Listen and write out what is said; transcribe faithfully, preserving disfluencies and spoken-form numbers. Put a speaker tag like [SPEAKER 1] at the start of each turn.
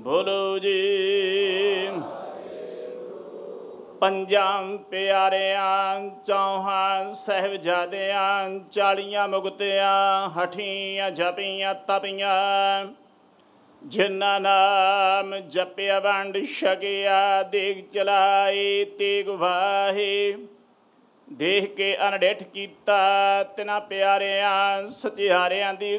[SPEAKER 1] ਬੋਲੋ ਜੀ। ਪੰਜਾਂ ਪਿਆਰਿਆਂ ਚੌਹਾਂ ਸਾਹਿਬਜ਼ਾਦਿਆਂ ਚਾਲੀਆਂ ਮੁਕਤਿਆਂ ਹਠੀਆਂ ਜਪੀਆਂ ਤਪੀਆਂ, ਜਿਨ੍ਹਾਂ ਨਾਮ ਜਪਿਆ ਵੰਡ ਛਕਿਆ, ਦੇਗ ਚਲਾਈ ਤੇਗ ਵਾਹੀ। ਦੇਖ ਕੇ ਅਣਡਿੱਠ ਕੀਤਾ ਤਿਨਾਂ ਪਿਆਰਿਆਂ ਸਚਿਆਰਿਆਂ ਦੀ